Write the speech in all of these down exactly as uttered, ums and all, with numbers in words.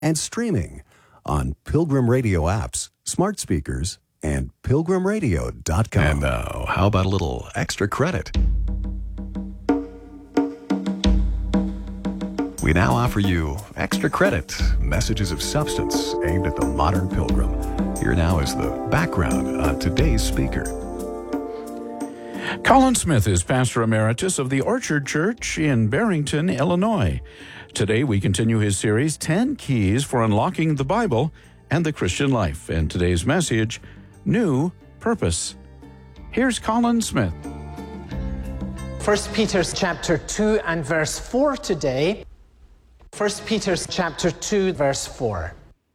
and streaming on Pilgrim Radio apps, smart speakers, and pilgrim radio dot com. And now, how about a little extra credit? We now offer you Extra Credit, messages of substance aimed at the modern pilgrim. Here now is the background on today's speaker. Colin Smith is Pastor Emeritus of the Orchard Church in Barrington, Illinois. Today we continue his series, ten Keys for Unlocking the Bible and the Christian Life. And today's message, New Purpose. Here's Colin Smith. First Peter chapter two and verse four today. First Peter chapter two, verse four.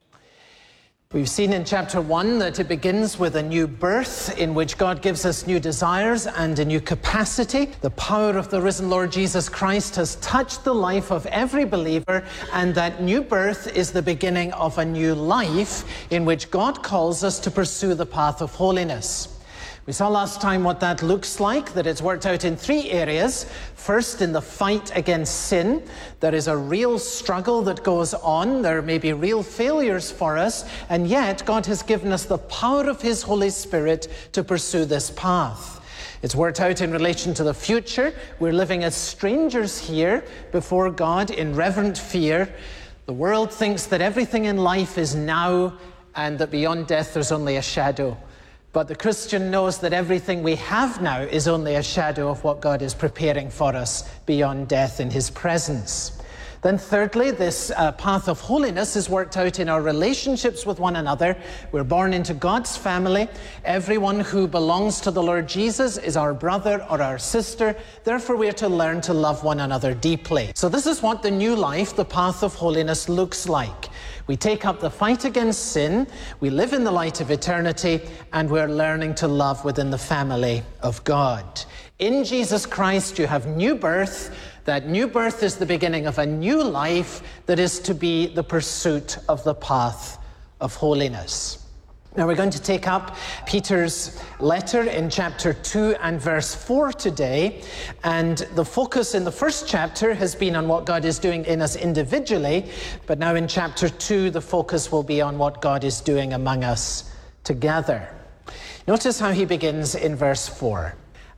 We've seen in chapter one that it begins with a new birth in which God gives us new desires and a new capacity. The power of the risen Lord Jesus Christ has touched the life of every believer, and that new birth is the beginning of a new life in which God calls us to pursue the path of holiness. We saw last time what that looks like, that it's worked out in three areas. First, in the fight against sin, there is a real struggle that goes on. There may be real failures for us, and yet God has given us the power of His Holy Spirit to pursue this path. It's worked out in relation to the future. We're living as strangers here before God in reverent fear. The world thinks that everything in life is now, and that beyond death there's only a shadow. But the Christian knows that everything we have now is only a shadow of what God is preparing for us beyond death in His presence. Then thirdly, this uh, path of holiness is worked out in our relationships with one another. We're born into God's family. Everyone who belongs to the Lord Jesus is our brother or our sister. Therefore, we are to learn to love one another deeply. So this is what the new life, the path of holiness, looks like. We take up the fight against sin, we live in the light of eternity, and we're learning to love within the family of God. In Jesus Christ, you have new birth. That new birth is the beginning of a new life that is to be the pursuit of the path of holiness. Now we're going to take up Peter's letter in chapter two and verse four today. And the focus in the first chapter has been on what God is doing in us individually. But now in chapter two, the focus will be on what God is doing among us together. Notice how he begins in verse four.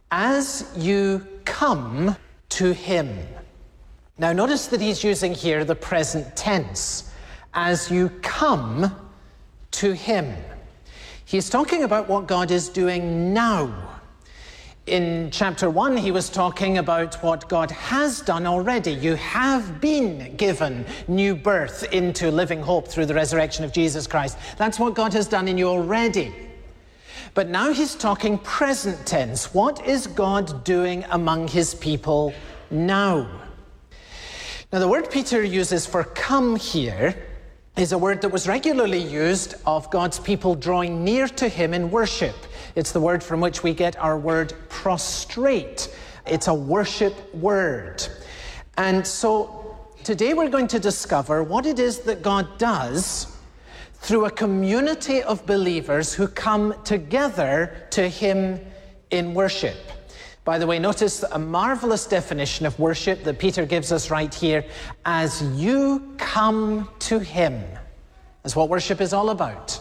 As you come to him. Now notice that he's using here the present tense. As you come to him. He's talking about what God is doing now. In chapter one, he was talking about what God has done already. You have been given new birth into living hope through the resurrection of Jesus Christ. That's what God has done in you already. But now he's talking present tense. What is God doing among his people now? Now, the word Peter uses for come here is a word that was regularly used of God's people drawing near to him in worship. It's the word from which we get our word prostrate. It's a worship word. And so today we're going to discover what it is that God does through a community of believers who come together to him in worship. By the way, notice a marvelous definition of worship that Peter gives us right here. As you come to him. That's what worship is all about.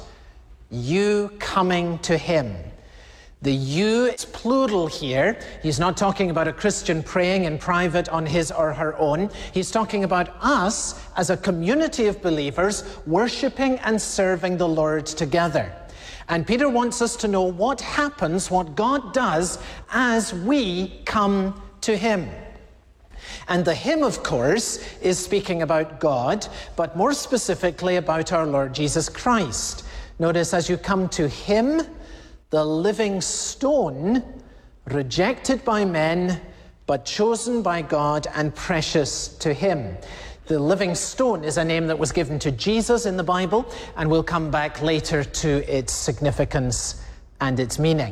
You coming to him. The you is plural here. He's not talking about a Christian praying in private on his or her own. He's talking about us as a community of believers worshiping and serving the Lord together. And Peter wants us to know what happens, what God does as we come to him. And the hymn, of course, is speaking about God, but more specifically about our Lord Jesus Christ. Notice, as you come to him, the living stone, rejected by men, but chosen by God and precious to him. The living stone is a name that was given to Jesus in the Bible, and we'll come back later to its significance and its meaning.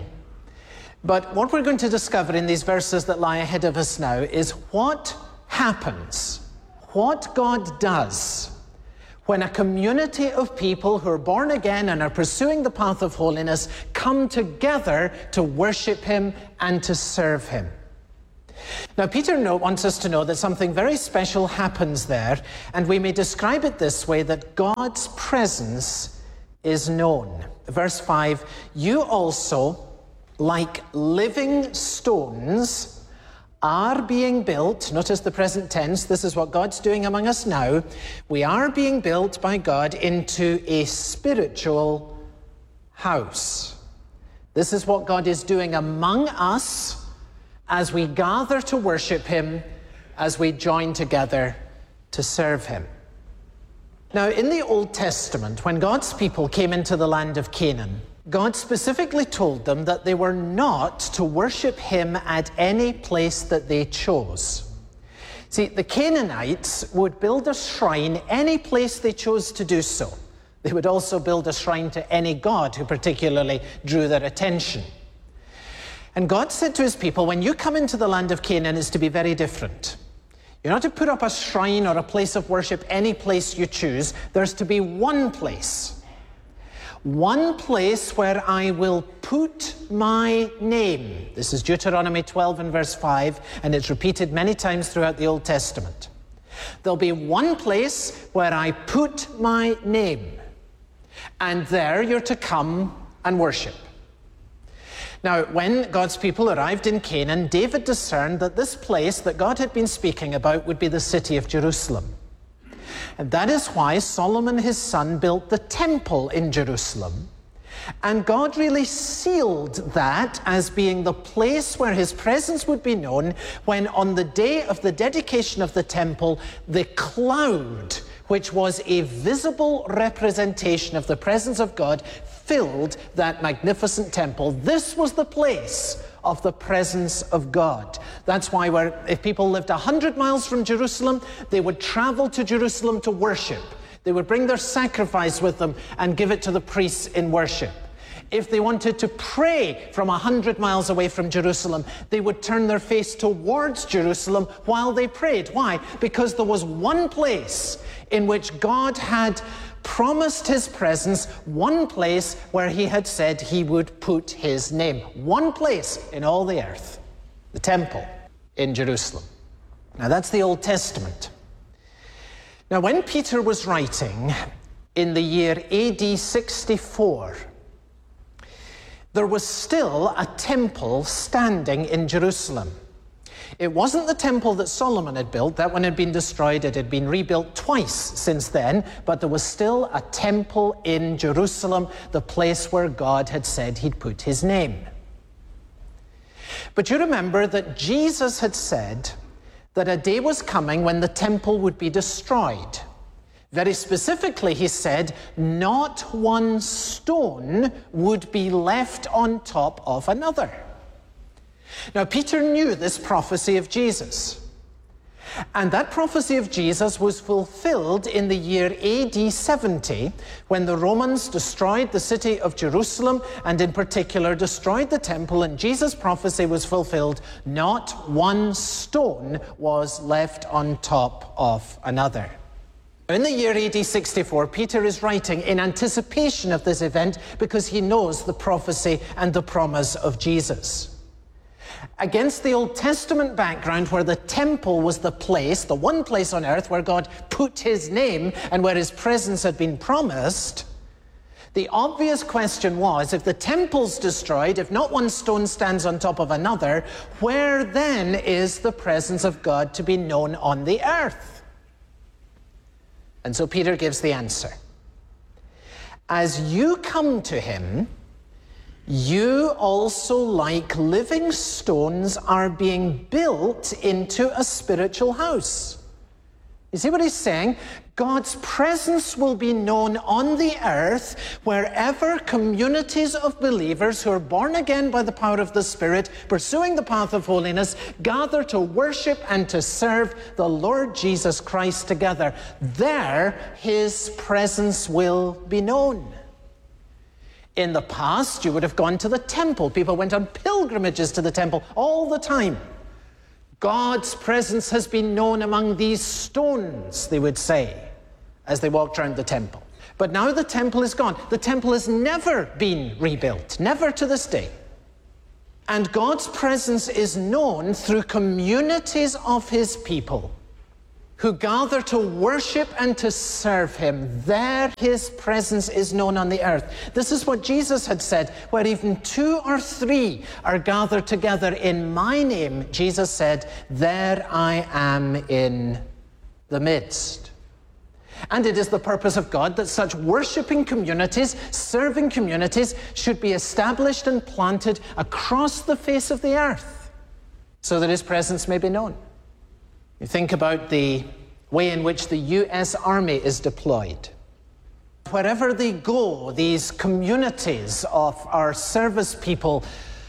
But what we're going to discover in these verses that lie ahead of us now is what happens, what God does when a community of people who are born again and are pursuing the path of holiness come together to worship him and to serve him. Now, Peter no- wants us to know that something very special happens there, and we may describe it this way, that God's presence is known. Verse five, you also, like living stones, are being built. Notice the present tense. This is what God's doing among us now. We are being built by God into a spiritual house. This is what God is doing among us as we gather to worship him, as we join together to serve him. Now, in the Old Testament, when God's people came into the land of Canaan, God specifically told them that they were not to worship him at any place that they chose. See, the Canaanites would build a shrine any place they chose to do so. They would also build a shrine to any god who particularly drew their attention. And God said to his people, when you come into the land of Canaan, it's to be very different. You're not to put up a shrine or a place of worship any place you choose. There's to be one place. One place where I will put my name. This is Deuteronomy twelve and verse five, and it's repeated many times throughout the Old Testament. There'll be one place where I put my name, and there you're to come and worship. Now, when God's people arrived in Canaan, David discerned that this place that God had been speaking about would be the city of Jerusalem. And that is why Solomon, his son, built the temple in Jerusalem. And God really sealed that as being the place where his presence would be known when on the day of the dedication of the temple, the cloud, which was a visible representation of the presence of God, filled that magnificent temple. This was the place of the presence of God. That's why where, if people lived a hundred miles from Jerusalem, they would travel to Jerusalem to worship. They would bring their sacrifice with them and give it to the priests in worship. If they wanted to pray from a hundred miles away from Jerusalem, they would turn their face towards Jerusalem while they prayed. Why? Because there was one place in which God had promised his presence, one place where he had said he would put his name. One place in all the earth, the temple in Jerusalem. Now that's the Old Testament. Now when Peter was writing in the year A D sixty-four, there was still a temple standing in Jerusalem. It wasn't the temple that Solomon had built. That one had been destroyed. It had been rebuilt twice since then, but there was still a temple in Jerusalem, the place where God had said he'd put his name. But you remember that Jesus had said that a day was coming when the temple would be destroyed. Very specifically, he said, not one stone would be left on top of another. Now, Peter knew this prophecy of Jesus. And that prophecy of Jesus was fulfilled in the year A D seventy, when the Romans destroyed the city of Jerusalem, and in particular destroyed the temple, and Jesus' prophecy was fulfilled. Not one stone was left on top of another. In the year A D sixty-four, Peter is writing in anticipation of this event because he knows the prophecy and the promise of Jesus. Against the Old Testament background where the temple was the place, the one place on earth where God put his name and where his presence had been promised, the obvious question was, if the temple's destroyed, if not one stone stands on top of another, where then is the presence of God to be known on the earth? And so Peter gives the answer. As you come to him, you also, like living stones, are being built into a spiritual house. You see what he's saying? God's presence will be known on the earth wherever communities of believers who are born again by the power of the Spirit, pursuing the path of holiness, gather to worship and to serve the Lord Jesus Christ together. There, his presence will be known. In the past, you would have gone to the temple. People went on pilgrimages to the temple all the time. God's presence has been known among these stones, they would say, as they walked around the temple. But now the temple is gone. The temple has never been rebuilt, never to this day. And God's presence is known through communities of his people who gather to worship and to serve him. There his presence is known on the earth. This is what Jesus had said, where even two or three are gathered together in my name, Jesus said, there I am in the midst. And it is the purpose of God that such worshiping communities, serving communities, should be established and planted across the face of the earth so that his presence may be known. You think about the way in which the U S Army is deployed. Wherever they go, these communities of our service people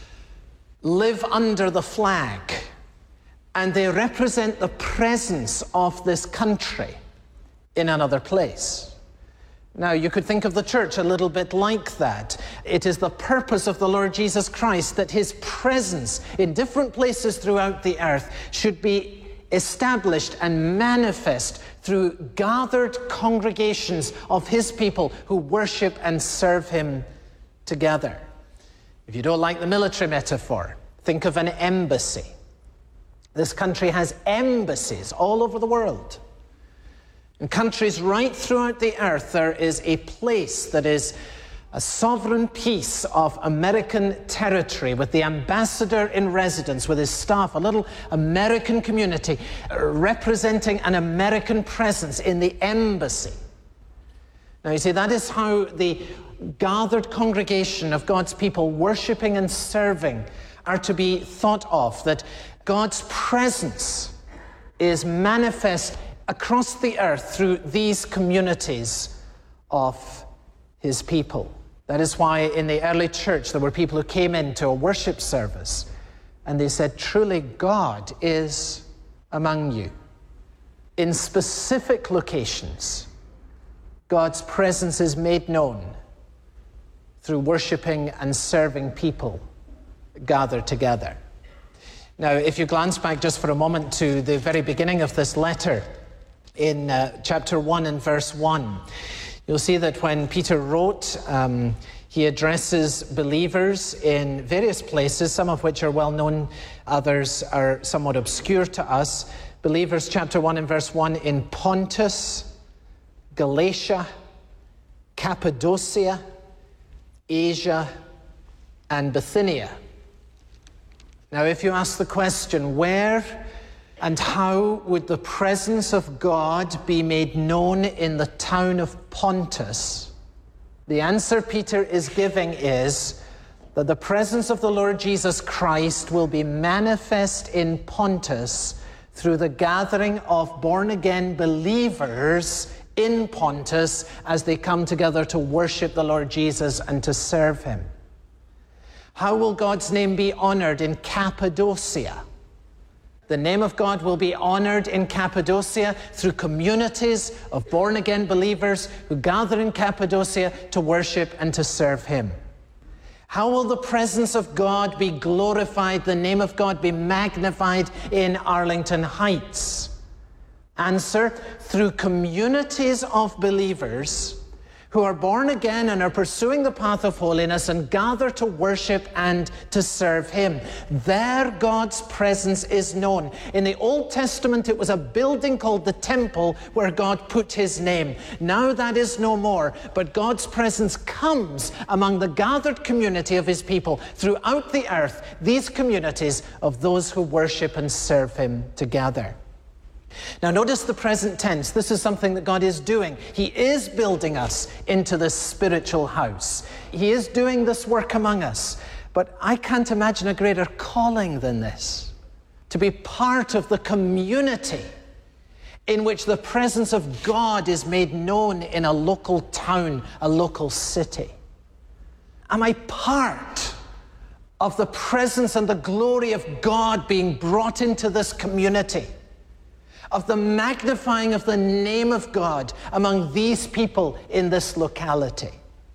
live under the flag, and they represent the presence of this country in another place. Now, you could think of the church a little bit like that. It is the purpose of the Lord Jesus Christ that his presence in different places throughout the earth should be established and manifest through gathered congregations of his people who worship and serve him together. If you don't like the military metaphor, think of an embassy. This country has embassies all over the world. In countries right throughout the earth, there is a place that is a sovereign piece of American territory with the ambassador in residence, with his staff, a little American community representing an American presence in the embassy. Now you see, that is how the gathered congregation of God's people worshiping and serving are to be thought of, that God's presence is manifest across the earth through these communities of his people. That is why in the early church there were people who came into a worship service and they said, truly God is among you. In specific locations, God's presence is made known through worshiping and serving people gathered together. Now, if you glance back just for a moment to the very beginning of this letter, in uh, chapter one and verse one, you'll see that when Peter wrote, um, he addresses believers in various places, some of which are well known, others are somewhat obscure to us. Believers, chapter one and verse one, in Pontus, Galatia, Cappadocia, Asia, and Bithynia. Now, if you ask the question, where and how would the presence of God be made known in the town of Pontus? The answer Peter is giving is that the presence of the Lord Jesus Christ will be manifest in Pontus through the gathering of born-again believers in Pontus as they come together to worship the Lord Jesus and to serve him. How will God's name be honored in Cappadocia? The name of God will be honored in Cappadocia through communities of born-again believers who gather in Cappadocia to worship and to serve him. How will the presence of God be glorified, the name of God be magnified in Arlington Heights? Answer, through communities of believers who are born again and are pursuing the path of holiness and gather to worship and to serve him. There God's presence is known. In the Old Testament, it was a building called the temple where God put his name. Now that is no more, but God's presence comes among the gathered community of his people throughout the earth, these communities of those who worship and serve him together. Now notice the present tense. This is something that God is doing. He is building us into this spiritual house. He is doing this work among us. But I can't imagine a greater calling than this, to be part of the community in which the presence of God is made known in a local town, a local city. Am I part of the presence and the glory of God being brought into this community, of the magnifying of the name of God among these people in this locality?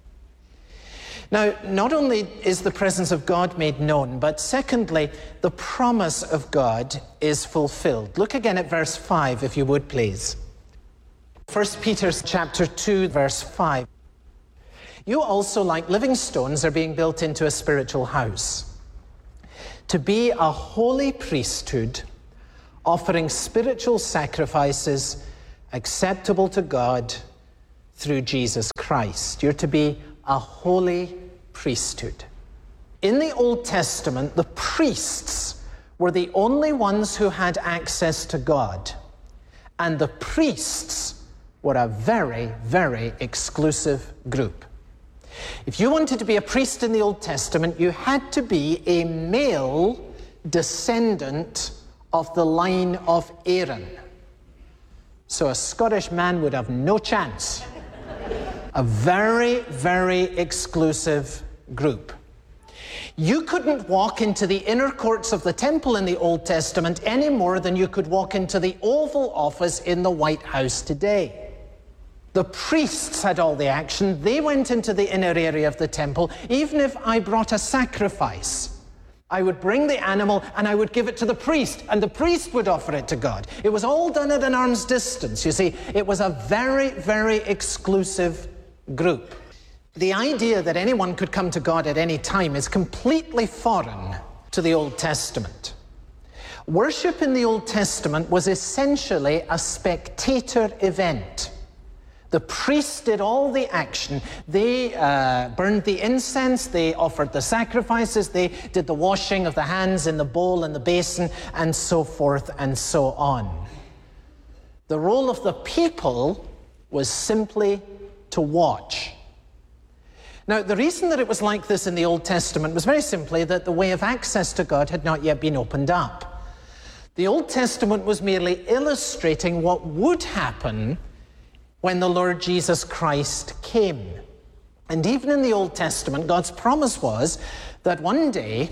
Now, not only is the presence of God made known, but secondly, the promise of God is fulfilled. Look again at verse five, if you would, please. First Peter chapter two, verse five. You also, like living stones, are being built into a spiritual house, to be a holy priesthood, offering spiritual sacrifices acceptable to God through Jesus Christ. You're to be a holy priesthood. In the Old Testament, the priests were the only ones who had access to God, and the priests were a very, very exclusive group. If you wanted to be a priest in the Old Testament, you had to be a male descendant of the line of Aaron. So a Scottish man would have no chance. A very, very exclusive group. You couldn't walk into the inner courts of the temple in the Old Testament any more than you could walk into the Oval Office in the White House today. The priests had all the action. They went into the inner area of the temple. Even if I brought a sacrifice, I would bring the animal and I would give it to the priest, and the priest would offer it to God. It was all done at an arm's distance. You see, it was a very, very exclusive group. The idea that anyone could come to God at any time is completely foreign to the Old Testament. Worship in the Old Testament was essentially a spectator event. The priests did all the action. They uh, burned the incense, they offered the sacrifices, they did the washing of the hands in the bowl and the basin, and so forth and so on. The role of the people was simply to watch. Now, the reason that it was like this in the Old Testament was very simply that the way of access to God had not yet been opened up. The Old Testament was merely illustrating what would happen when the Lord Jesus Christ came. And even in the Old Testament, God's promise was that one day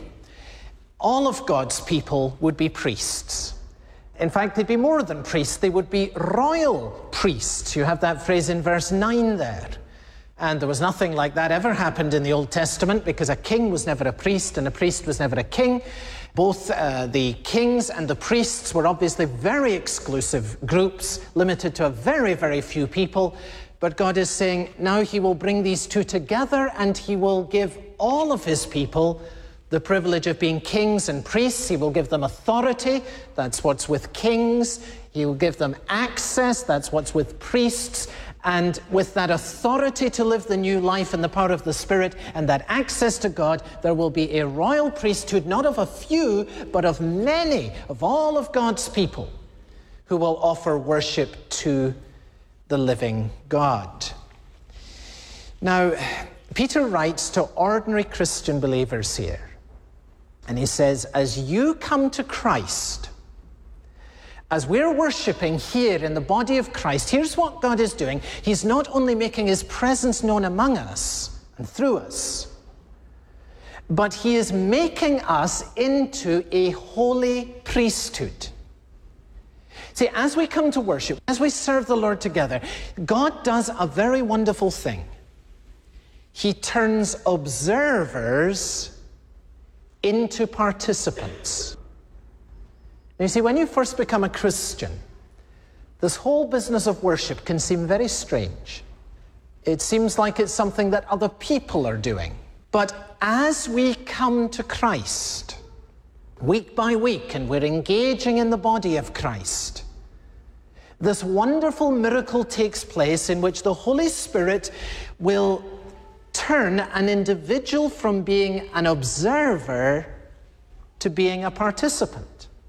all of God's people would be priests. In fact, they'd be more than priests, they would be royal priests. You have that phrase in verse nine there. And there was nothing like that ever happened in the Old Testament, because a king was never a priest and a priest was never a king. Both uh, the kings and the priests were obviously very exclusive groups, limited to a very, very few people. But God is saying now he will bring these two together, and he will give all of his people the privilege of being kings and priests. He will give them authority. That's what's with kings. He will give them access. That's what's with priests. And with that authority to live the new life in the power of the Spirit and that access to God, there will be a royal priesthood, not of a few, but of many, of all of God's people, who will offer worship to the living God. Now, Peter writes to ordinary Christian believers here, and he says, as you come to Christ, as we're worshiping here in the body of Christ, here's what God is doing. He's not only making his presence known among us and through us, but he is making us into a holy priesthood. See, as we come to worship, as we serve the Lord together, God does a very wonderful thing. He turns observers into participants. You see, when you first become a Christian, this whole business of worship can seem very strange. It seems like it's something that other people are doing. But as we come to Christ, week by week, and we're engaging in the body of Christ, this wonderful miracle takes place in which the Holy Spirit will turn an individual from being an observer to being a participant.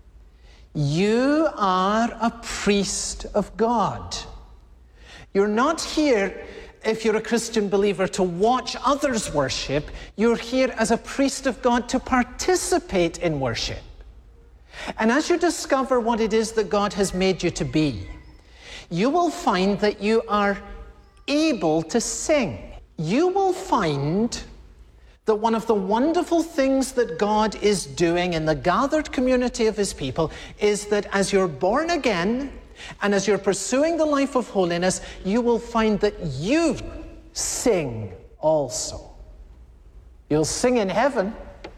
You are a priest of God. You're not here, if you're a Christian believer, to watch others worship. You're here as a priest of God to participate in worship. And as you discover what it is that God has made you to be, you will find that you are able to sing. You will find that one of the wonderful things that God is doing in the gathered community of his people is that as you're born again and as you're pursuing the life of holiness, you will find that you sing also. You'll sing in heaven.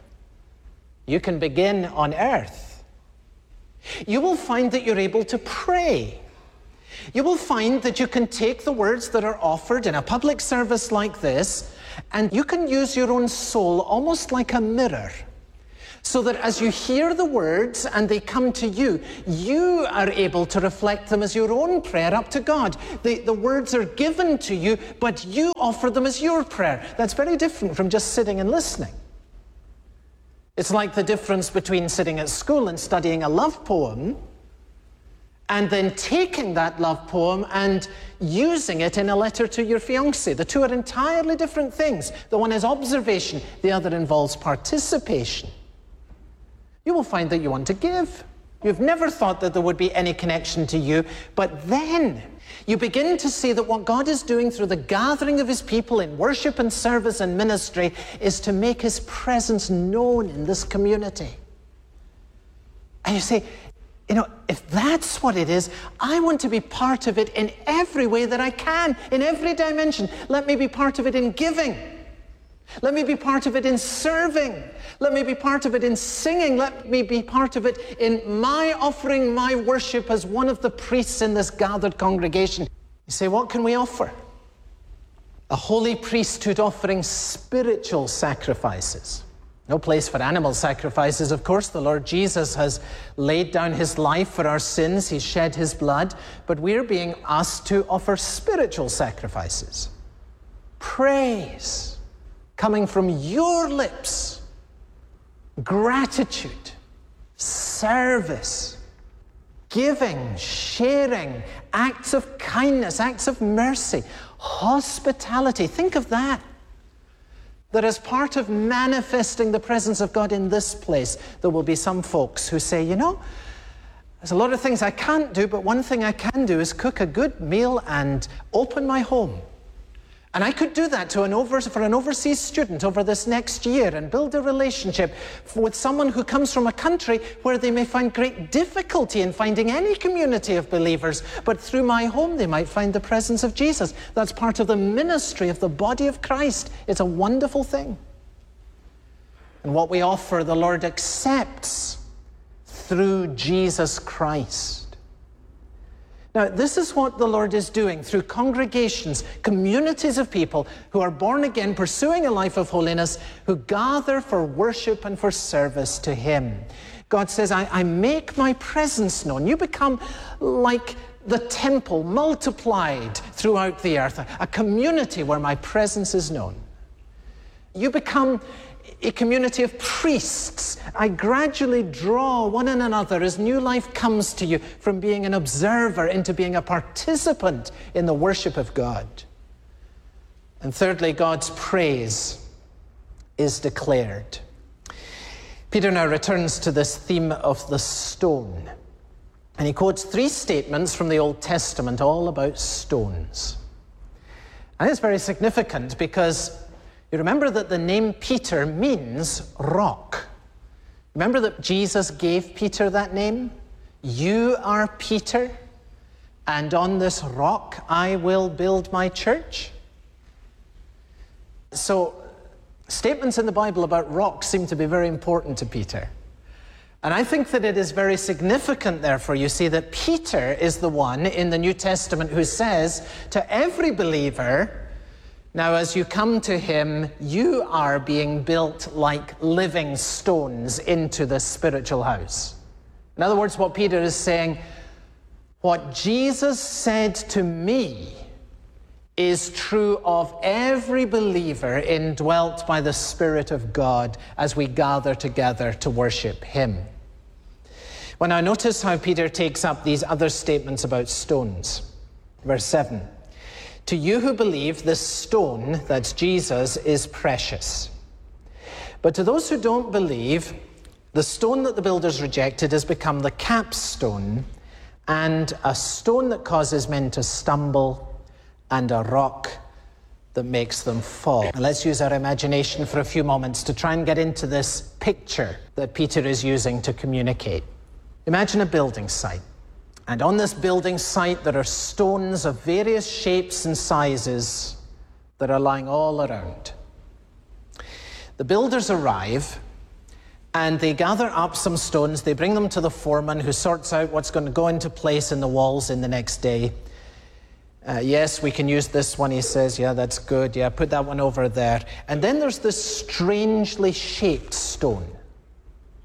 You can begin on earth. You will find that you're able to pray. You will find that you can take the words that are offered in a public service like this, and you can use your own soul almost like a mirror so that as you hear the words and they come to you, you are able to reflect them as your own prayer up to God. The, the words are given to you, but you offer them as your prayer. That's very different from just sitting and listening. It's like the difference between sitting at school and studying a love poem and then taking that love poem and using it in a letter to your fiancé. The two are entirely different things. The one is observation, the other involves participation. You will find that you want to give. You've never thought that there would be any connection to you, but then you begin to see that what God is doing through the gathering of his people in worship and service and ministry is to make his presence known in this community. And you say, you know, if that's what it is, I want to be part of it in every way that I can, in every dimension. Let me be part of it in giving. Let me be part of it in serving. Let me be part of it in singing. Let me be part of it in my offering my worship as one of the priests in this gathered congregation. You say, what can we offer? A holy priesthood offering spiritual sacrifices. No place for animal sacrifices, of course. The Lord Jesus has laid down his life for our sins. He's shed his blood. But we're being asked to offer spiritual sacrifices. Praise coming from your lips. Gratitude, service, giving, sharing, acts of kindness, acts of mercy, hospitality. Think of that. That as part of manifesting the presence of God in this place, there will be some folks who say, you know, there's a lot of things I can't do, but one thing I can do is cook a good meal and open my home. And I could do that to an over, for an overseas student over this next year and build a relationship with someone who comes from a country where they may find great difficulty in finding any community of believers, but through my home they might find the presence of Jesus. That's part of the ministry of the body of Christ. It's a wonderful thing. And what we offer, the Lord accepts through Jesus Christ. Now, this is what the Lord is doing through congregations, communities of people who are born again, pursuing a life of holiness, who gather for worship and for service to him. God says, I, I make my presence known. You become like the temple multiplied throughout the earth, a, a community where my presence is known. You become a community of priests. I gradually draw one and another as new life comes to you from being an observer into being a participant in the worship of God. And thirdly, God's praise is declared. Peter now returns to this theme of the stone. And he quotes three statements from the Old Testament all about stones. And it's very significant because you remember that the name Peter means rock. Remember that Jesus gave Peter that name? You are Peter, and on this rock I will build my church. So, statements in the Bible about rocks seem to be very important to Peter. And I think that it is very significant, therefore, you see that Peter is the one in the New Testament who says to every believer, now, as you come to him, you are being built like living stones into the spiritual house. In other words, what Peter is saying, what Jesus said to me is true of every believer indwelt by the Spirit of God as we gather together to worship him. Well, now notice how Peter takes up these other statements about stones. Verse seven. To you who believe, this stone, that's Jesus, is precious. But to those who don't believe, the stone that the builders rejected has become the capstone and a stone that causes men to stumble and a rock that makes them fall. Now let's use our imagination for a few moments to try and get into this picture that Peter is using to communicate. Imagine a building site. And on this building site, there are stones of various shapes and sizes that are lying all around. The builders arrive, and they gather up some stones. They bring them to the foreman, who sorts out what's going to go into place in the walls in the next day. Uh, yes, we can use this one, he says. Yeah, that's good. Yeah, put that one over there. And then there's this strangely shaped stone.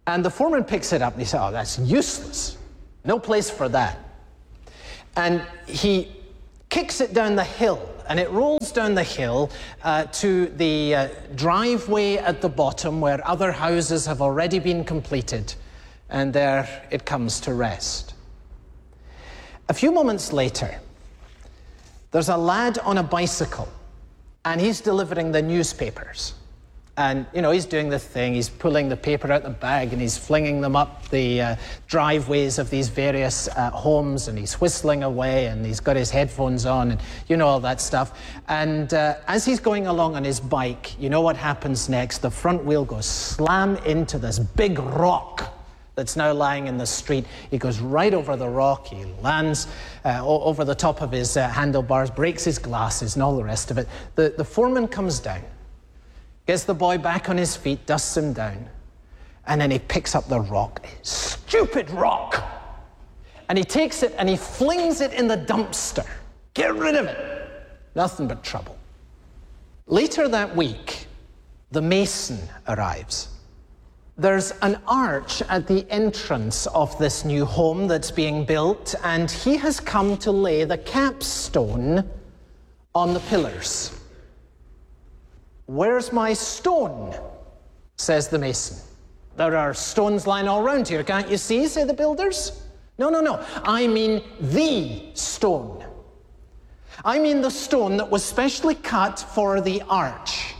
And the foreman picks it up and he says, oh, that's useless. No place for that. And he kicks it down the hill, and it rolls down the hill uh, to the uh, driveway at the bottom where other houses have already been completed. And there it comes to rest. A few moments later, there's a lad on a bicycle, and he's delivering the newspapers. And, you know, he's doing the thing, he's pulling the paper out the bag and he's flinging them up the uh, driveways of these various uh, homes, and he's whistling away, and he's got his headphones on, and you know, all that stuff. And uh, as he's going along on his bike, you know what happens next? The front wheel goes slam into this big rock that's now lying in the street. He goes right over the rock, he lands uh, over the top of his uh, handlebars, breaks his glasses and all the rest of it. The, the foreman comes down, gets the boy back on his feet, dusts him down, and then he picks up the rock. Stupid rock! And he takes it and he flings it in the dumpster. Get rid of it. Nothing but trouble. Later that week, the mason arrives. There's an arch at the entrance of this new home that's being built, and he has come to lay the capstone on the pillars. Where's my stone? Says the mason. There are stones lying all around here, can't you see, say the builders. No, no, no. I mean the stone. I mean the stone that was specially cut for the arch.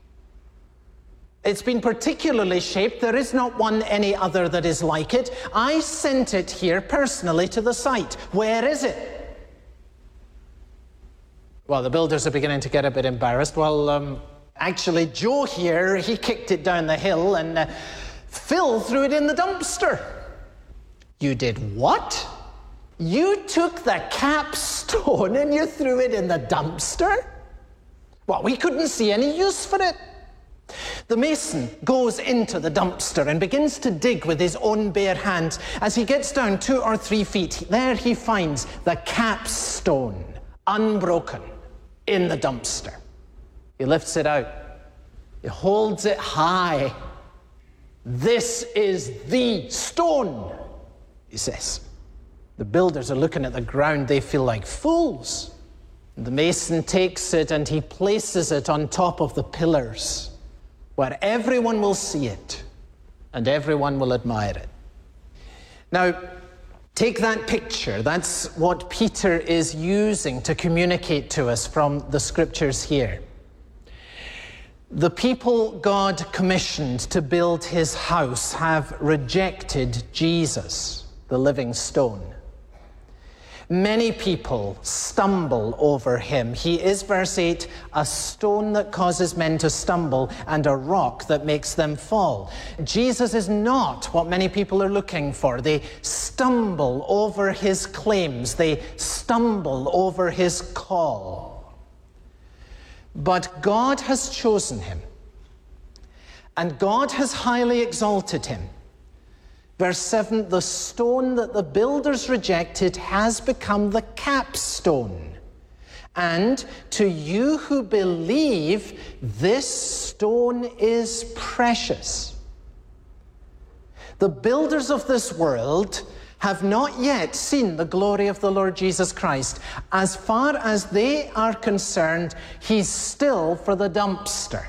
It's been particularly shaped. There is not one any other that is like it. I sent it here personally to the site. Where is it? Well, the builders are beginning to get a bit embarrassed. Well, um, actually, Joe here, he kicked it down the hill, and uh, Phil threw it in the dumpster. You did what? You took the capstone and you threw it in the dumpster? Well, we couldn't see any use for it. The mason goes into the dumpster and begins to dig with his own bare hands. As he gets down two or three feet, there he finds the capstone, unbroken, in the dumpster. He lifts it out. He holds it high. This is the stone, he says. The builders are looking at the ground. They feel like fools. The mason takes it and he places it on top of the pillars, where everyone will see it and everyone will admire it. Now, take that picture. That's what Peter is using to communicate to us from the scriptures here. The people God commissioned to build his house have rejected Jesus, the living stone. Many people stumble over him. He is, verse eight, a stone that causes men to stumble and a rock that makes them fall. Jesus is not what many people are looking for. They stumble over his claims. They stumble over his call. But God has chosen him, and God has highly exalted him. Verse seven, the stone that the builders rejected has become the capstone. And to you who believe, this stone is precious. The builders of this world have not yet seen the glory of the Lord Jesus Christ. As far as they are concerned, he's still for the dumpster.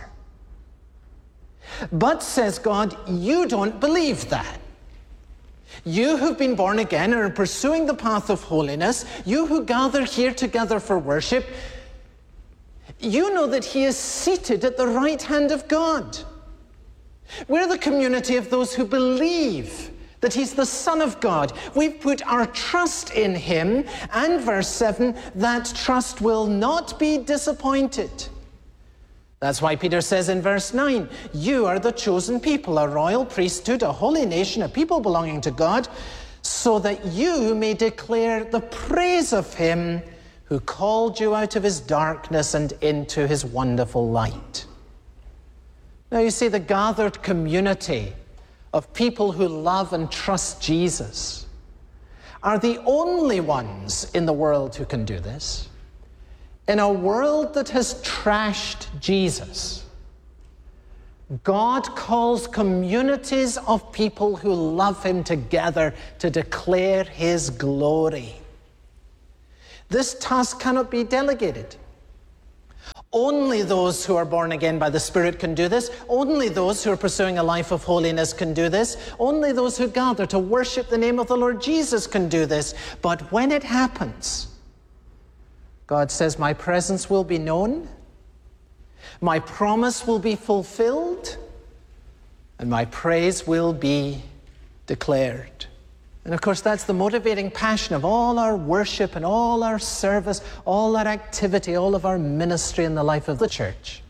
But, says God, you don't believe that. You who've been born again and are pursuing the path of holiness, you who gather here together for worship, you know that he is seated at the right hand of God. We're the community of those who believe that he's the Son of God. We've put our trust in him, and verse seven, that trust will not be disappointed. That's why Peter says in verse nine, you are the chosen people, a royal priesthood, a holy nation, a people belonging to God, so that you may declare the praise of him who called you out of his darkness and into his wonderful light. Now you see, the gathered community of people who love and trust Jesus are the only ones in the world who can do this. In a world that has trashed Jesus, God calls communities of people who love him together to declare his glory. This task cannot be delegated. Only those who are born again by the Spirit can do this. Only those who are pursuing a life of holiness can do this. Only those who gather to worship the name of the Lord Jesus can do this. But when it happens, God says, my presence will be known, my promise will be fulfilled, and my praise will be declared. And of course, that's the motivating passion of all our worship and all our service, all our activity, all of our ministry in the life of the church.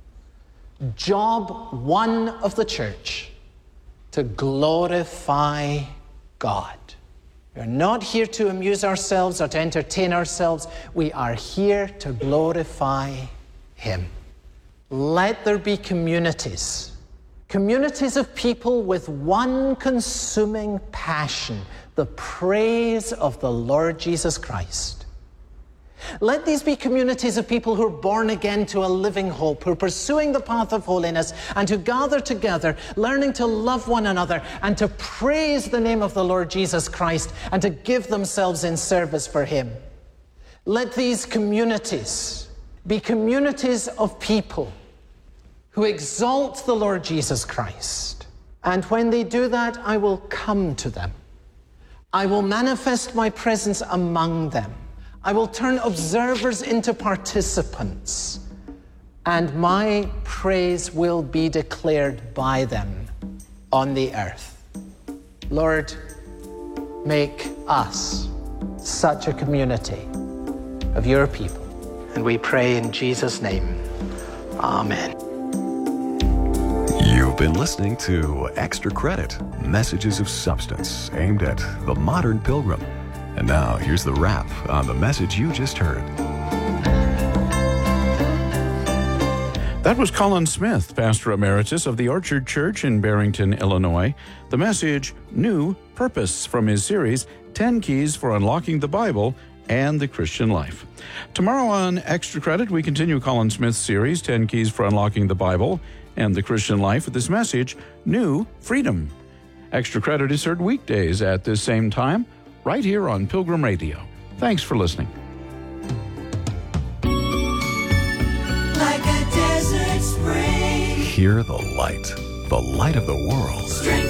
Job one of the church, to glorify God. We are not here to amuse ourselves or to entertain ourselves. We are here to glorify him. Let there be communities. Communities of people with one consuming passion, the praise of the Lord Jesus Christ. Let these be communities of people who are born again to a living hope, who are pursuing the path of holiness, and who gather together, learning to love one another and to praise the name of the Lord Jesus Christ and to give themselves in service for him. Let these communities be communities of people who exalt the Lord Jesus Christ. And when they do that, I will come to them. I will manifest my presence among them. I will turn observers into participants. And my praise will be declared by them on the earth. Lord, make us such a community of your people. And we pray in Jesus' name. Amen. You've been listening to Extra Credit, Messages of Substance, aimed at the modern pilgrim. And now, here's the wrap on the message you just heard. That was Colin Smith, Pastor Emeritus of the Orchard Church in Barrington, Illinois. The message, New Purpose, from his series, ten Keys for Unlocking the Bible and the Christian Life. Tomorrow on Extra Credit, we continue Colin Smith's series, ten Keys for Unlocking the Bible and the Christian Life, with this message, New Freedom. Extra Credit is heard weekdays at this same time, right here on Pilgrim Radio. Thanks for listening. Like a desert spring. Hear the light, the light of the world. Strength